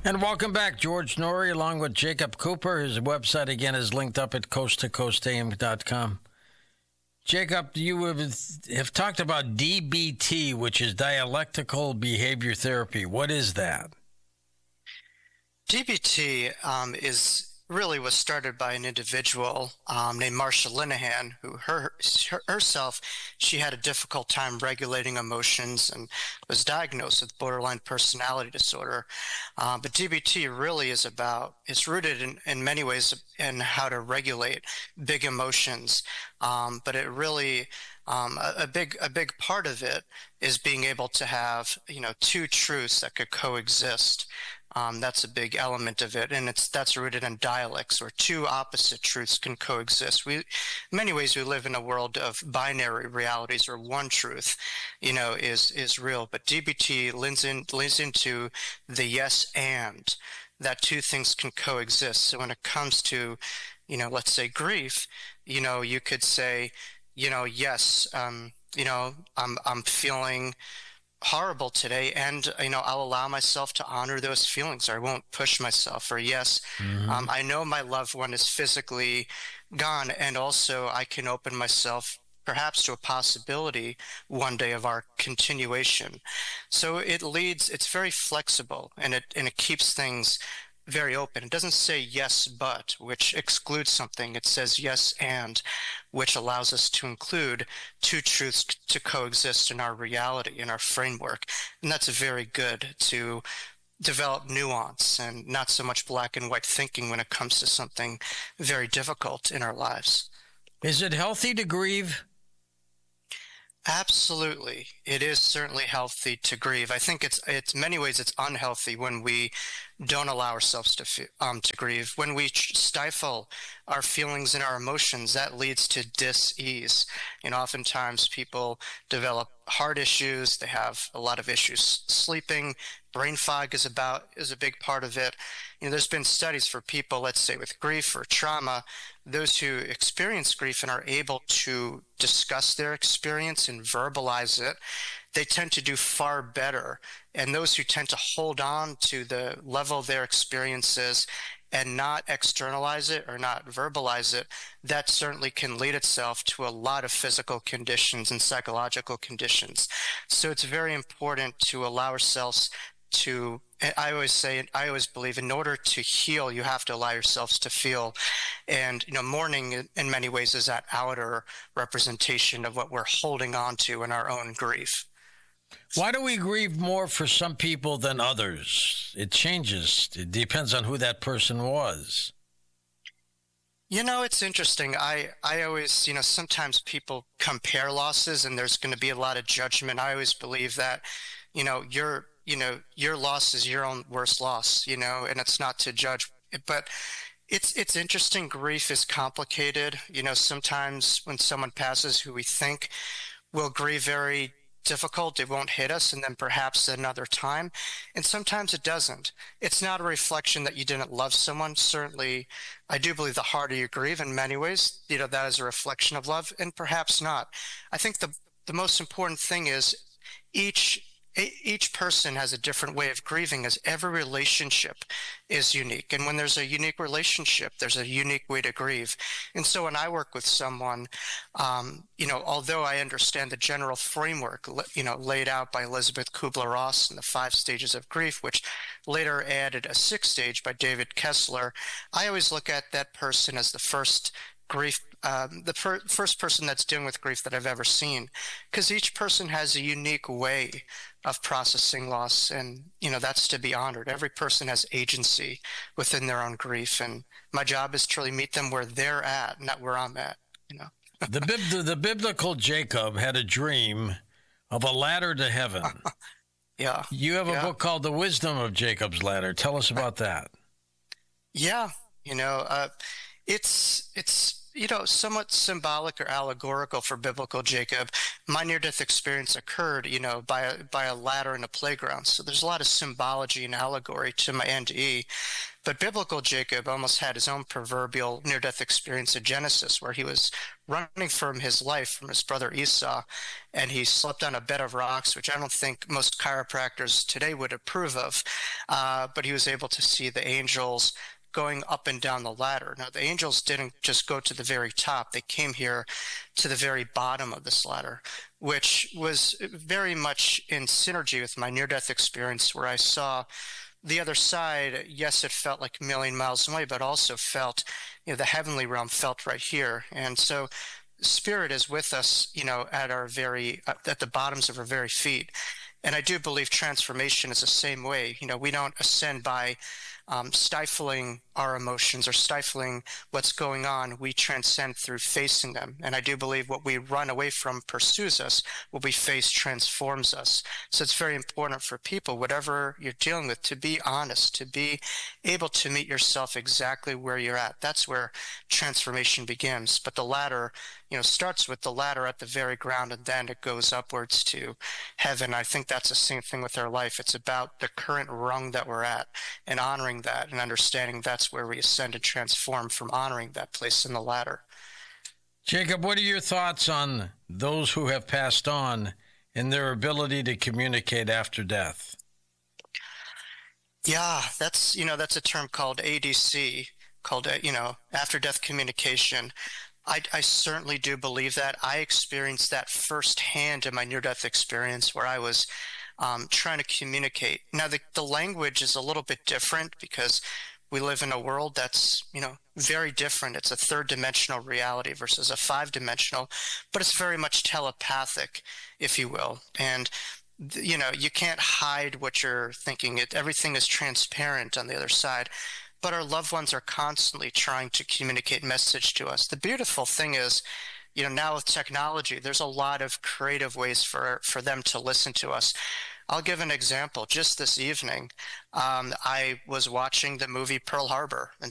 And welcome back, George Noory, along with Jacob Cooper. His website, again, is linked up at coasttocoastam.com. Jacob, you have talked about DBT, which is dialectical behavior therapy. What is that? DBT was started by an individual named Marsha Linehan, who herself, she had a difficult time regulating emotions and was diagnosed with borderline personality disorder. But DBT really it's rooted in many ways in how to regulate big emotions. But it really, a big part of it is being able to have, two truths that could coexist. That's a big element of it, and that's rooted in dialects, where two opposite truths can coexist. In many ways, we live in a world of binary realities, where one truth, is real. But DBT leans into the yes and, that two things can coexist. So when it comes to, let's say grief, you could say, yes, I'm feeling horrible today, and I'll allow myself to honor those feelings, or I won't push myself. Or yes, I know my loved one is physically gone, and also I can open myself perhaps to a possibility one day of our continuation. So it's very flexible, and it keeps things very open. It doesn't say yes but, which excludes something. It says yes and, which allows us to include two truths to coexist in our reality, in our framework. And that's very good to develop nuance and not so much black and white thinking when it comes to something very difficult in our lives. Is it healthy to grieve? Absolutely. It is certainly healthy to grieve. I think it's many ways it's unhealthy when we don't allow ourselves to grieve. When we stifle our feelings and our emotions, that leads to dis-ease. Oftentimes people develop heart issues. They have a lot of issues sleeping. Brain fog is a big part of it. There's been studies for people, let's say, with grief or trauma, those who experience grief and are able to discuss their experience and verbalize it, they tend to do far better. And those who tend to hold on to the level of their experiences and not externalize it or not verbalize it, that certainly can lead itself to a lot of physical conditions and psychological conditions. So it's very important to allow ourselves to, I always believe, in order to heal, you have to allow yourselves to feel. And, mourning in many ways is that outer representation of what we're holding on to in our own grief. Why do we grieve more for some people than others? It changes. It depends on who that person was. It's interesting. I always, sometimes people compare losses and there's going to be a lot of judgment. I always believe that, your loss is your own worst loss, and it's not to judge. But it's interesting. Grief is complicated. Sometimes when someone passes who we think will grieve very difficult, it won't hit us, and then perhaps another time. And sometimes it doesn't. It's not a reflection that you didn't love someone. Certainly, I do believe the harder you grieve in many ways, that is a reflection of love, and perhaps not. I think the most important thing is each person has a different way of grieving, as every relationship is unique. And when there's a unique relationship, there's a unique way to grieve. And so when I work with someone, although I understand the general framework, laid out by Elizabeth Kubler-Ross in the 5 stages of grief, which later added a 6th stage by David Kessler, I always look at that person as the first grief, first person that's dealing with grief that I've ever seen, because each person has a unique way of processing loss, and that's to be honored. Every person has agency within their own grief, and my job is to really meet them where they're at, not where I'm at. The biblical Jacob had a dream of a ladder to heaven. Yeah. You have a book called The Wisdom of Jacob's Ladder. Tell us about that. Yeah. It's somewhat symbolic or allegorical for biblical Jacob. My near-death experience occurred, by a ladder in a playground. So there's a lot of symbology and allegory to my NDE. But biblical Jacob almost had his own proverbial near-death experience in Genesis, where he was running from his life from his brother Esau, and he slept on a bed of rocks, which I don't think most chiropractors today would approve of. But he was able to see the angels going up and down the ladder. Now, the angels didn't just go to the very top. They came here to the very bottom of this ladder, which was very much in synergy with my near-death experience, where I saw the other side. Yes, it felt like a million miles away, but also felt, the heavenly realm felt right here. And so Spirit is with us, at the bottoms of our very feet. And I do believe transformation is the same way. We don't ascend by stifling our emotions or stifling what's going on. We transcend through facing them. And I do believe what we run away from pursues us. What we face transforms us. So it's very important for people, whatever you're dealing with, to be honest, to be able to meet yourself exactly where you're at. That's where transformation begins. But the ladder, starts with the ladder at the very ground, and then it goes upwards to heaven. I think that's the same thing with our life. It's about the current rung that we're at and honoring that and understanding that's where we ascend and transform from honoring that place in the ladder. Jacob, what are your thoughts on those who have passed on and their ability to communicate after death? Yeah, that's a term called ADC, called, after-death communication. I certainly do believe that. I experienced that firsthand in my near-death experience, where I was trying to communicate. Now, the language is a little bit different because we live in a world that's, very different. It's a third-dimensional reality versus a five-dimensional, but it's very much telepathic, if you will. And you can't hide what you're thinking. Everything is transparent on the other side. But our loved ones are constantly trying to communicate message to us. The beautiful thing is, now with technology, there's a lot of creative ways for them to listen to us. I'll give an example. Just this evening, I was watching the movie Pearl Harbor, and